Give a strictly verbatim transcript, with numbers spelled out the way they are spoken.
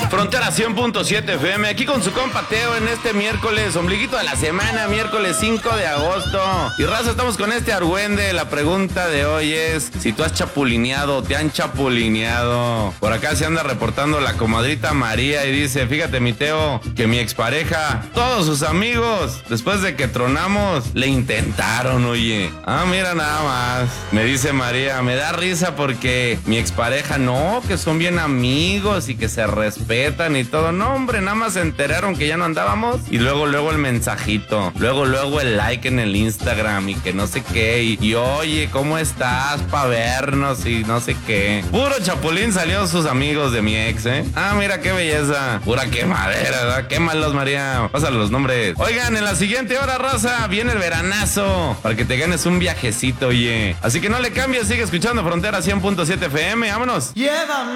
Frontera cien punto siete F M, aquí con su compa Teo en este miércoles, ombliguito de la semana, miércoles cinco de agosto. Y raza, estamos con este argüende. La pregunta de hoy es si tú has chapulineado o te han chapulineado. Por acá se anda reportando la comadrita María y dice, fíjate mi Teo, que mi expareja, todos sus amigos, después de que tronamos, le intentaron, oye. Ah, mira nada más. Me dice María, me da risa porque mi expareja, no, que son bien amigos y que se respetan y todo. No, hombre, nada más se enteraron que ya no andábamos y luego, luego el mensajito, luego, luego el like en el Instagram y que no sé qué, y, y oye, ¿cómo estás? Pa' vernos y no sé qué. Puro chapulín salió sus amigos de mi ex, ¿eh? Ah, mira qué belleza. Pura quemadera, ¿verdad? Quémalos, María. Pásale los nombres. Oigan, en la siguiente hora, raza, viene el veranazo para que te ganes un viajecito, oye. Así que no le cambies, sigue escuchando Frontera cien punto siete F M. Vámonos. Llévame